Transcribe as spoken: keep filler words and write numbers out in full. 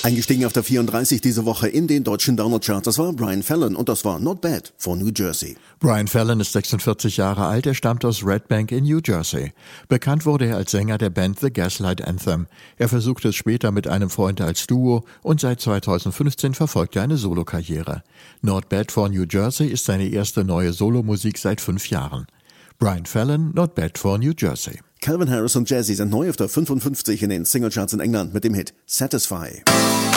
Eingestiegen auf der vierunddreißig diese Woche in den deutschen Download-Charts, das war Brian Fallon und das war Not Bad von New Jersey. Brian Fallon ist sechsundvierzig Jahre alt, er stammt aus Red Bank in New Jersey. Bekannt wurde er als Sänger der Band The Gaslight Anthem. Er versuchte es später mit einem Freund als Duo und seit zweitausendfünfzehn verfolgt er eine Solokarriere. Not Bad for New Jersey ist seine erste neue Solomusik seit fünf Jahren. Brian Fallon, Not Bad for New Jersey. Calvin Harris und Jazzy sind neu auf der fünfundfünfzig in den Singlecharts in England mit dem Hit Satisfy.